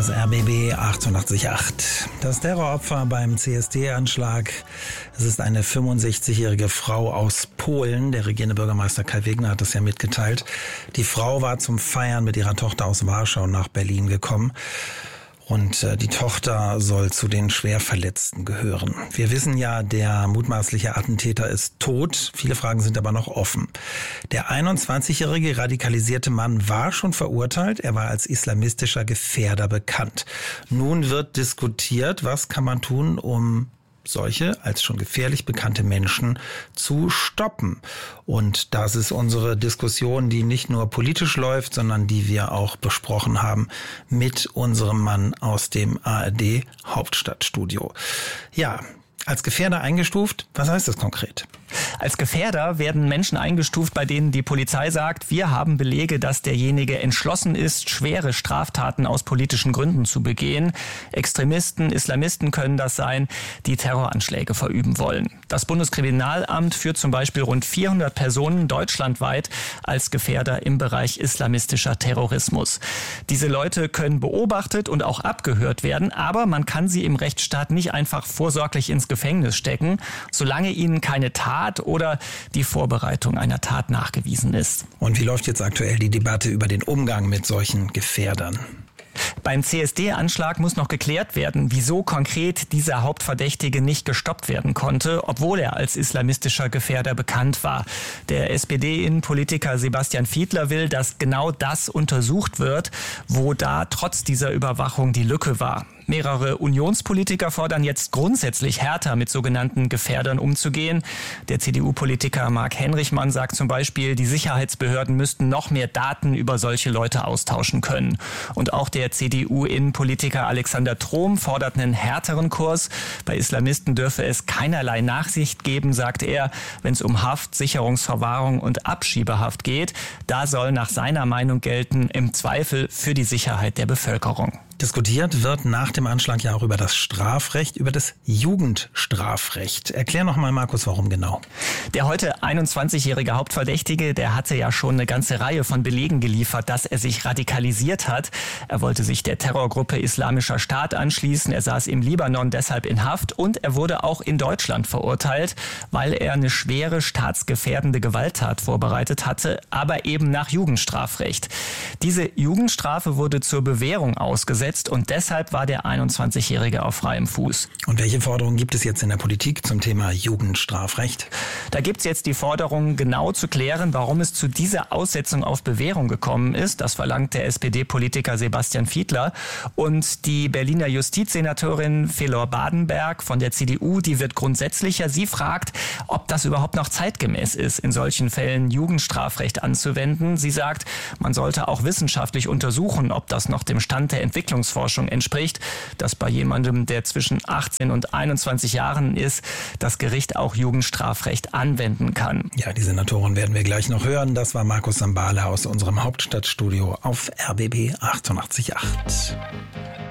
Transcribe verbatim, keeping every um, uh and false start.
Das R B B achtundachtzig Komma acht. Das Terroropfer beim C S D-Anschlag. Es ist eine fünfundsechzigjährige Frau aus Polen. Der regierende Bürgermeister Kai Wegner hat das ja mitgeteilt. Die Frau war zum Feiern mit ihrer Tochter aus Warschau nach Berlin gekommen. Und äh, die Tochter soll zu den Schwerverletzten gehören. Wir wissen ja, der mutmaßliche Attentäter ist tot. Viele Fragen sind aber noch offen. Der einundzwanzigjährige radikalisierte Mann war schon verurteilt. Er war als islamistischer Gefährder bekannt. Nun wird diskutiert, was kann man tun, um solche als schon gefährlich bekannte Menschen zu stoppen. Und das ist unsere Diskussion, die nicht nur politisch läuft, sondern die wir auch besprochen haben mit unserem Mann aus dem A R D Hauptstadtstudio. Ja, als Gefährder eingestuft, was heißt das konkret? Als Gefährder werden Menschen eingestuft, bei denen die Polizei sagt, wir haben Belege, dass derjenige entschlossen ist, schwere Straftaten aus politischen Gründen zu begehen. Extremisten, Islamisten können das sein, die Terroranschläge verüben wollen. Das Bundeskriminalamt führt zum Beispiel rund vierhundert Personen deutschlandweit als Gefährder im Bereich islamistischer Terrorismus. Diese Leute können beobachtet und auch abgehört werden, aber man kann sie im Rechtsstaat nicht einfach vorsorglich ins Gefängnis stecken, solange ihnen keine Tat oder die Vorbereitung einer Tat nachgewiesen ist. Und wie läuft jetzt aktuell die Debatte über den Umgang mit solchen Gefährdern? Beim C S D-Anschlag muss noch geklärt werden, wieso konkret dieser Hauptverdächtige nicht gestoppt werden konnte, obwohl er als islamistischer Gefährder bekannt war. Der S P D-Innenpolitiker Sebastian Fiedler will, dass genau das untersucht wird, wo da trotz dieser Überwachung die Lücke war. Mehrere Unionspolitiker fordern jetzt grundsätzlich härter mit sogenannten Gefährdern umzugehen. Der C D U-Politiker Marc Henrichmann sagt zum Beispiel, die Sicherheitsbehörden müssten noch mehr Daten über solche Leute austauschen können. Und auch der C D U-Innenpolitiker Alexander Trom fordert einen härteren Kurs. Bei Islamisten dürfe es keinerlei Nachsicht geben, sagt er, wenn es um Haft, Sicherungsverwahrung und Abschiebehaft geht. Da soll nach seiner Meinung gelten, im Zweifel für die Sicherheit der Bevölkerung. Diskutiert wird nach dem Anschlag ja auch über das Strafrecht, über das Jugendstrafrecht. Erklär noch mal, Markus, warum genau? Der heute einundzwanzigjährige Hauptverdächtige, der hatte ja schon eine ganze Reihe von Belegen geliefert, dass er sich radikalisiert hat. Er wollte sich der Terrorgruppe Islamischer Staat anschließen. Er saß im Libanon deshalb in Haft und er wurde auch in Deutschland verurteilt, weil er eine schwere staatsgefährdende Gewalttat vorbereitet hatte, aber eben nach Jugendstrafrecht. Diese Jugendstrafe wurde zur Bewährung ausgesetzt. Und deshalb war der einundzwanzigjährige auf freiem Fuß. Und welche Forderungen gibt es jetzt in der Politik zum Thema Jugendstrafrecht? Da gibt es jetzt die Forderung, genau zu klären, warum es zu dieser Aussetzung auf Bewährung gekommen ist. Das verlangt der S P D-Politiker Sebastian Fiedler. Und die Berliner Justizsenatorin Felor Badenberg von der C D U, die wird grundsätzlicher. Sie fragt, ob das überhaupt noch zeitgemäß ist, in solchen Fällen Jugendstrafrecht anzuwenden. Sie sagt, man sollte auch wissenschaftlich untersuchen, ob das noch dem Stand der Entwicklung Entwicklungsforschung entspricht, dass bei jemandem, der zwischen achtzehn und einundzwanzig Jahren ist, das Gericht auch Jugendstrafrecht anwenden kann. Ja, die Senatorin werden wir gleich noch hören. Das war Markus Sambale aus unserem Hauptstadtstudio auf R B B achtundachtzig Komma acht.